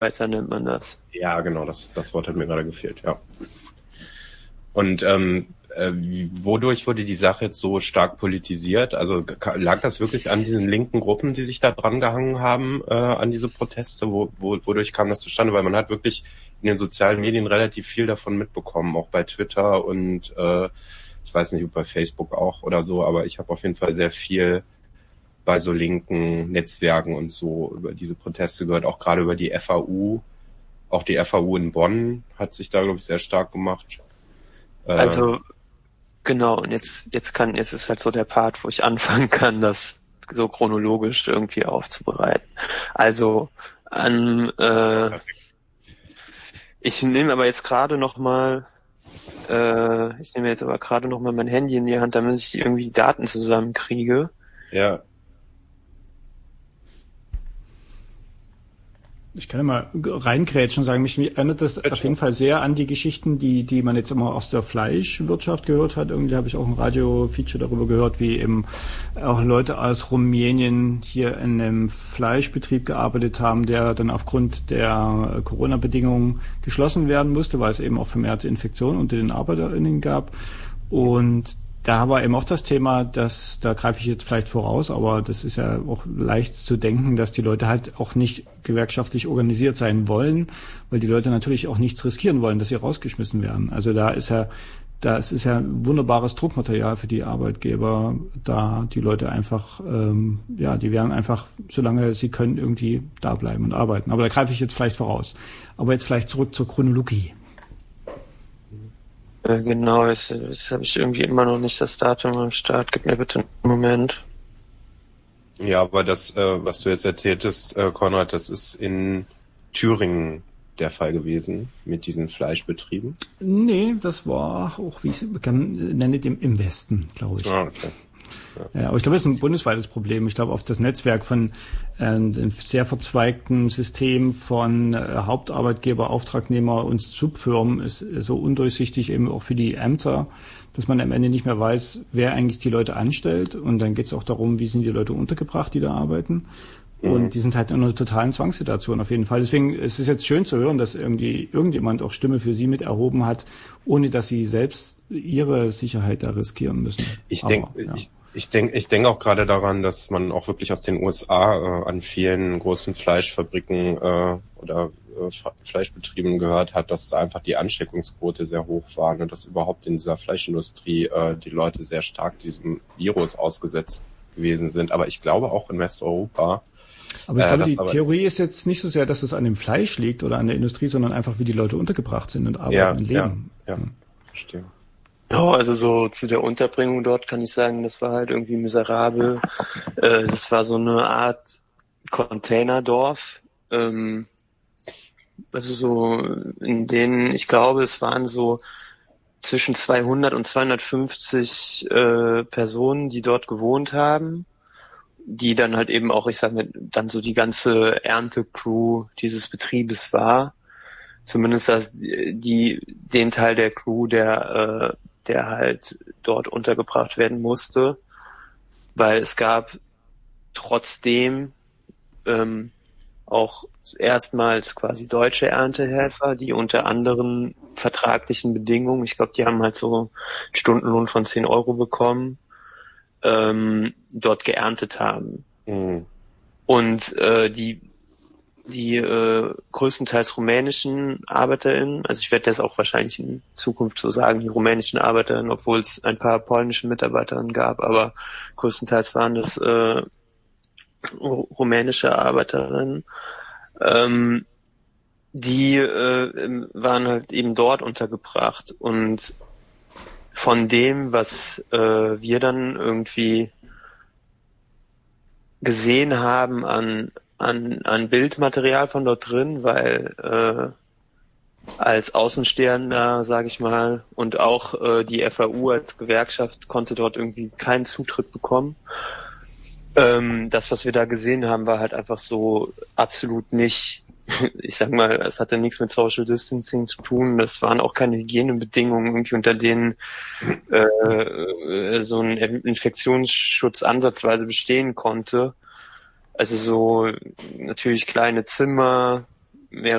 Weiter nennt man das. Ja, genau, das Wort hat mir gerade gefehlt, ja. Und wodurch wurde die Sache jetzt so stark politisiert? Also lag das wirklich an diesen linken Gruppen, die sich da dran gehangen haben, an diese Proteste? Wodurch kam das zustande? Weil man hat wirklich in den sozialen Medien relativ viel davon mitbekommen, auch bei Twitter und ich weiß nicht, ob bei Facebook auch oder so, aber ich habe auf jeden Fall sehr viel bei so linken Netzwerken und so über diese Proteste gehört, auch gerade über die FAU. Auch die FAU in Bonn hat sich da, glaube ich, sehr stark gemacht. Also genau, und jetzt ist halt so der Part, wo ich anfangen kann, das so chronologisch irgendwie aufzubereiten. Also ich nehme aber jetzt gerade noch mal mein Handy in die Hand, damit ich irgendwie die Daten zusammenkriege. Ja. Ich kann ja mal reingrätschen und sagen, mich erinnert das auf jeden Fall sehr an die Geschichten, die man jetzt immer aus der Fleischwirtschaft gehört hat. Irgendwie habe ich auch ein Radio-Feature darüber gehört, wie eben auch Leute aus Rumänien hier in einem Fleischbetrieb gearbeitet haben, der dann aufgrund der Corona-Bedingungen geschlossen werden musste, weil es eben auch vermehrte Infektionen unter den ArbeiterInnen gab. Und da war eben auch das Thema, da greife ich jetzt vielleicht voraus, aber das ist ja auch leicht zu denken, dass die Leute halt auch nicht gewerkschaftlich organisiert sein wollen, weil die Leute natürlich auch nichts riskieren wollen, dass sie rausgeschmissen werden. Also das ist ja ein wunderbares Druckmaterial für die Arbeitgeber, da die Leute einfach, die werden einfach, solange sie können, irgendwie da bleiben und arbeiten. Aber da greife ich jetzt vielleicht voraus. Aber jetzt vielleicht zurück zur Chronologie. Genau, jetzt habe ich irgendwie immer noch nicht das Datum am Start. Gib mir bitte einen Moment. Ja, aber das, was du jetzt erzähltest, Konrad, das ist in Thüringen der Fall gewesen mit diesen Fleischbetrieben? Nee, das war auch, wie ich es nenne, im Westen, glaube ich. Ah, okay. Ja, aber ich glaube, das ist ein bundesweites Problem. Ich glaube, auf das Netzwerk von einem sehr verzweigten System von Hauptarbeitgeber, Auftragnehmer und Subfirmen ist so undurchsichtig eben auch für die Ämter, dass man am Ende nicht mehr weiß, wer eigentlich die Leute anstellt. Und dann geht es auch darum, wie sind die Leute untergebracht, die da arbeiten. Und die sind halt in einer totalen Zwangssituation auf jeden Fall. Deswegen ist es jetzt schön zu hören, dass irgendwie irgendjemand auch Stimme für sie mit erhoben hat, ohne dass sie selbst ihre Sicherheit da riskieren müssen. Ich denke auch gerade daran, dass man auch wirklich aus den USA an vielen großen Fleischfabriken oder Fleischbetrieben gehört hat, dass da einfach die Ansteckungsquote sehr hoch war und dass überhaupt in dieser Fleischindustrie die Leute sehr stark diesem Virus ausgesetzt gewesen sind. Aber ich glaube auch in Westeuropa. Aber ich glaube, die Theorie ist jetzt nicht so sehr, dass es an dem Fleisch liegt oder an der Industrie, sondern einfach, wie die Leute untergebracht sind und arbeiten und leben. Ja, verstehe. Ja, also so zu der Unterbringung dort kann ich sagen, das war halt irgendwie miserabel. Das war so eine Art Containerdorf. Also so in denen, ich glaube, es waren so zwischen 200 und 250 Personen, die dort gewohnt haben, die dann halt eben auch, ich sag mal, dann so die ganze Ernte-Crew dieses Betriebes war. Zumindest den Teil der Crew, der halt dort untergebracht werden musste, weil es gab trotzdem auch erstmals quasi deutsche Erntehelfer, die unter anderen vertraglichen Bedingungen, ich glaube, die haben halt so einen Stundenlohn von 10 Euro bekommen, dort geerntet haben. Mhm. Und die größtenteils rumänischen ArbeiterInnen, also ich werde das auch wahrscheinlich in Zukunft so sagen, die rumänischen ArbeiterInnen, obwohl es ein paar polnische MitarbeiterInnen gab, aber größtenteils waren das rumänische ArbeiterInnen, die waren halt eben dort untergebracht. Und von dem, was wir dann irgendwie gesehen haben an Bildmaterial von dort drin, weil als Außenstehender, sage ich mal, und auch die FAU als Gewerkschaft konnte dort irgendwie keinen Zutritt bekommen. Das, was wir da gesehen haben, war halt einfach so absolut nicht, ich sag mal, es hatte nichts mit Social Distancing zu tun, das waren auch keine Hygienebedingungen, irgendwie unter denen so ein Infektionsschutz ansatzweise bestehen konnte. Also so natürlich kleine Zimmer,